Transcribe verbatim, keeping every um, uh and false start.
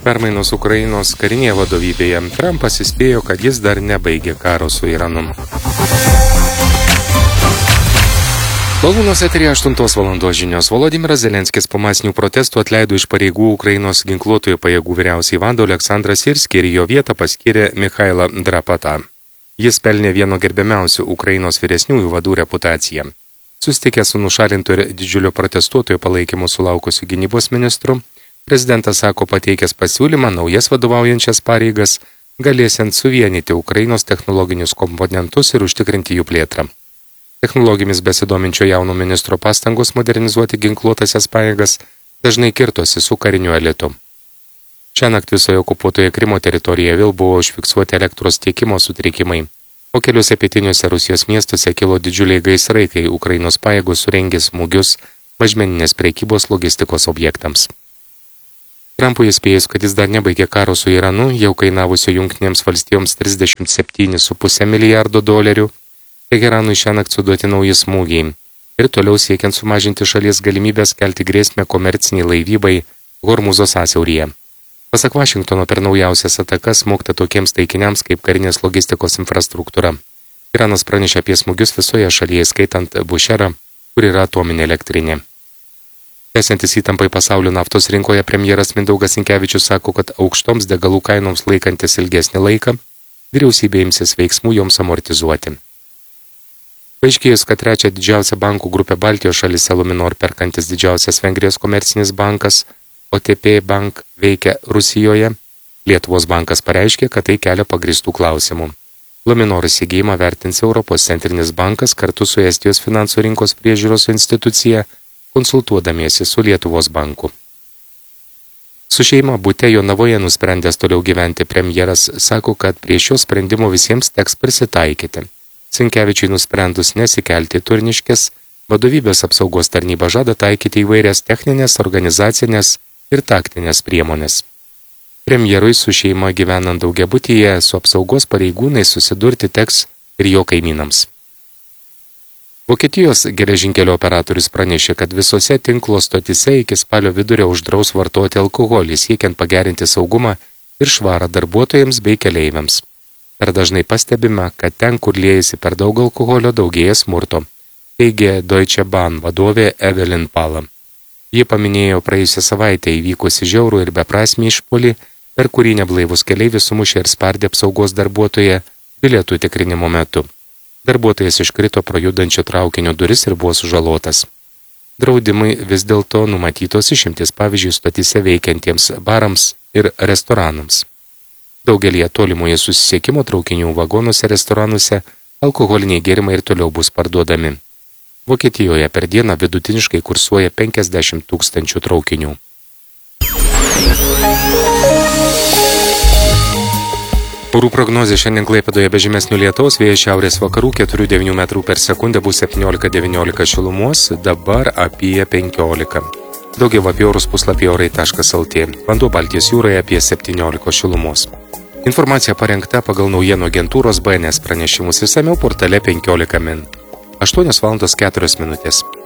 Permainos Ukrainos karinėje vadovybėje. Trumpas įspėjo, kad jis dar nebaigė karo su Iranu. Valūnos eteryje aštuntos valandos žinios. Volodimiras Zelenskis po masinių protestų atleido iš pareigų Ukrainos ginkluotojų pajėgų vyriausiai vado Aleksandrą Sirskį ir jo vietą paskyrė Mikhailą Drapatą. Jis pelnė vieno gerbiamiausių Ukrainos vyresniųjų vadų reputaciją. Susitikęs su nušalintu ir didžiulio protestuotojų palaikymu sulaukusiu gynybos ministru, prezidentas sako pateikęs pasiūlymą naujas vadovaujančias pareigas, galėsiant suvienyti Ukrainos technologinius komponentus ir užtikrinti jų plėtrą. Technologijomis besidominčio jauno ministro pastangos modernizuoti ginkluotasias pajėgas dažnai kirtosi su kariniu elitu. Šiąnakt visoje okupuotoje Krymo teritorijoje vėl buvo užfiksuoti elektros tiekimo sutrikimai, o keliuose pietiniuose Rusijos miestuose kilo didžiuliai gaisrai, kai Ukrainos pajėgos surengė smūgius mažmeninės prekybos logistikos objektams. Trumpui įspėjus, kad jis dar nebaigė karo su Iranu, jau kainavusio Jungtinėms valstijoms trisdešimt septyni su puse milijardo dolerių, Teheranui šiąnakt suduoti nauji smūgiai ir toliau siekiant sumažinti šalies galimybės kelti grėsmę komerciniai laivybai Hormuzo sąsiauryje. Pasak Vašingtono, per naujausias atakas smogta tokiems taikiniams kaip karinės logistikos infrastruktūra. Iranas pranešė apie smūgius visoje šalyje, skaitant Bušerą, kur yra atominė elektrinė. Tęsiantis įtampai pasaulio naftos rinkoje, premjeras Mindaugas Sinkevičius sako, kad aukštoms degalų kainoms laikantis ilgesnį laiką, vyriausybė imsis veiksmų joms amortizuoti. Paaiškėjus, kad trečią didžiausią bankų grupę Baltijos šalyse Luminor perkantis didžiausias Vengrijos komercinis bankas O T P Bank veikia Rusijoje, Lietuvos bankas pareiškė, kad tai kelia pagristų klausimų. Luminor įsigijimą vertins Europos centrinis bankas kartu su Estijos finansų rinkos priežiūros institucija, konsultuodamiesi su Lietuvos banku. Su šeima bute Jonavoje nusprendęs toliau gyventi premjeras sako, kad prie šio sprendimo visiems teks prisitaikyti. Sinkevičiui nusprendus nesikelti Turniškės, vadovybės apsaugos tarnyba žada taikyti įvairias techninės, organizacinės ir taktinės priemonės. Premjerui su šeima gyvenant daugiabutyje su apsaugos pareigūnais susidurti teks ir jo kaimynams. Vokietijos geležinkelio operatorius pranešė, kad visose tinklo stotise iki spalio vidurio uždraus vartoti alkoholį, siekiant pagerinti saugumą ir švarą darbuotojams bei keleiviams. Per dažnai pastebime, kad ten, kur liejasi per daug alkoholio, daugėja smurto, teigė Deutsche Bahn vadovė Evelyn Pala. Ji paminėjo praėjusią savaitę įvykusi žiaurų ir beprasmį išpuolį, per kurį neblaivus keleivis sumušė ir spardė apsaugos darbuotoją bilietų tikrinimo metu. Darbuotojas iškrito pro judančio traukinio duris ir buvo sužalotas. Draudimai vis dėlto numatytos išimtis, pavyzdžiui, stotise veikiantiems barams ir restoranams. Daugelį tolimoje susisiekimo traukinių vagonuose restoranuose alkoholiniai gėrimai ir toliau bus parduodami. Vokietijoje per dieną vidutiniškai kursuoja penkiasdešimt tūkstančių traukinių. Orų prognozė šiandien Klaipėdoje be žymesnių lietaus, vėjas šiaurės vakarų keturi devyni metrų per sekundę, bus septyniolika devyniolika šilumos, dabar apie penkiolika. Daugiau apie orus puslapyje orai taškas el tė. Vanduo Baltijos jūroje apie septyniolika šilumos. Informacija parengta pagal naujienų agentūros B N S pranešimus, išsamiau portale penkiolika min. aštuonios valandos keturios minutės.